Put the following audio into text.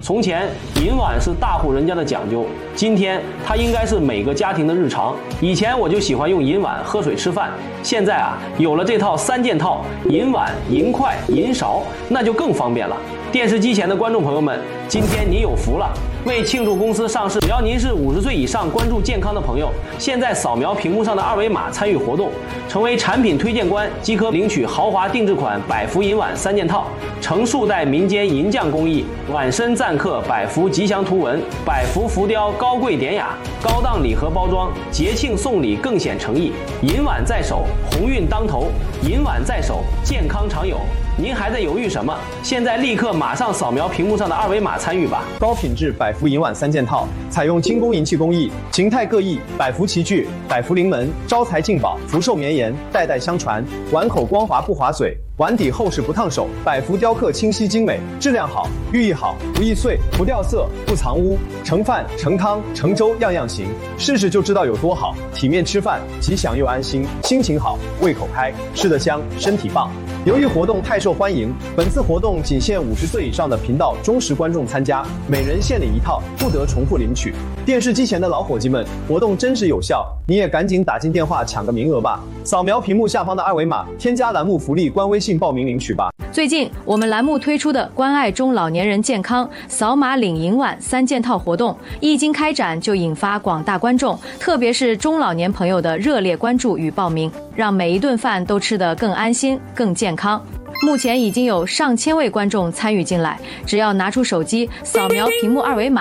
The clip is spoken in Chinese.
从前银碗是大户人家的讲究，今天它应该是每个家庭的日常。以前我就喜欢用银碗喝水吃饭，现在啊有了这套3件套，银碗、银筷、银勺，那就更方便了。电视机前的观众朋友们，今天你有福了！为庆祝公司上市，只要您是50岁以上关注健康的朋友，现在扫描屏幕上的2维码参与活动，成为产品推荐官即可领取豪华定制款百福银碗3件套，成数代民间银匠工艺，碗身錾刻百福吉祥图文，百福浮雕高贵典雅，高档礼盒包装，节庆送礼更显诚意。银碗在手，鸿运当头；银碗在手，健康常有。您还在犹豫什么？现在立刻马上扫描屏幕上的2维码参与吧！ 高品质百福银碗3件套，采用精工银器工艺，形态各异，百福齐聚，百福临门，招财进宝，福寿绵延，代代相传。碗口光滑不划嘴，碗底厚实不烫手，百福雕刻清晰精美，质量好，寓意好，不易碎，不掉色，不藏污，盛饭、盛汤、盛粥样样行，试试就知道有多好。体面吃饭，吉祥又安心，心情好，胃口开，吃得香，身体棒。由于活动太受欢迎，本次活动仅限50岁以上的频道忠实观众参加，每人限领1套，不得重复领取。电视机前的老伙计们，活动真实有效，你也赶紧打进电话抢个名额吧！扫描屏幕下方的2维码，添加栏目福利官微信报名领取吧。 最近我们栏目推出的关爱中老年人健康扫码领银碗3件套活动，一经开展就引发广大观众，特别是中老年朋友的热烈关注与报名，让每一顿饭都吃得更安心、更健康。目前已经有上千位观众参与进来，只要拿出手机扫描屏幕2维码，